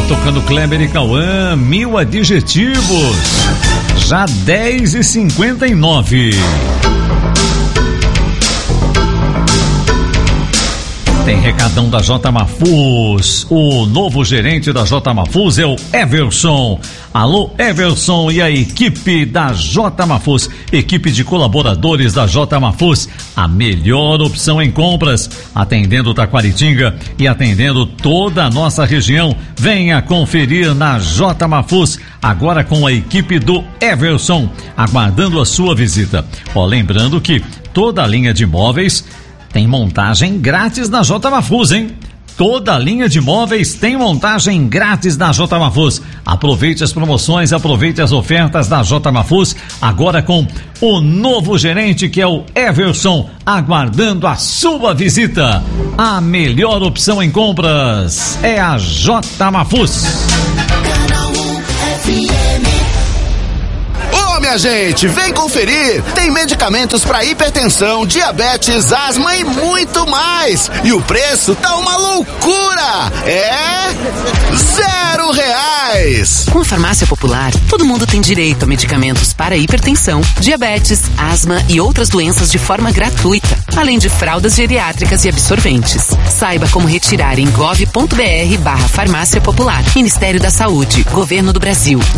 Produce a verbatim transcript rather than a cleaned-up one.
tocando Kleber e Cauã, mil adjetivos. Já dez e cinquenta e nove. Tem recadão da J Mafuz. O novo gerente da J Mafuz é o Everson. Alô, Everson e a equipe da J Mafuz. Equipe de colaboradores da J Mafuz. A melhor opção em compras. Atendendo Taquaritinga e atendendo toda a nossa região. Venha conferir na J Mafuz. Agora com a equipe do Everson. Aguardando a sua visita. Ó, lembrando que toda a linha de móveis tem montagem grátis na J Mafuz, hein? Toda a linha de móveis tem montagem grátis na J Mafuz. Aproveite as promoções, aproveite as ofertas da J Mafuz. Agora com o novo gerente que é o Everson, aguardando a sua visita. A melhor opção em compras é a J Mafuz. Minha gente, vem conferir. Tem medicamentos para hipertensão, diabetes, asma e muito mais. E o preço tá uma loucura. É zero reais. Com a Farmácia Popular, todo mundo tem direito a medicamentos para hipertensão, diabetes, asma e outras doenças de forma gratuita, além de fraldas geriátricas e absorventes. Saiba como retirar em gov ponto br barra farmácia popular. Ministério da Saúde, Governo do Brasil.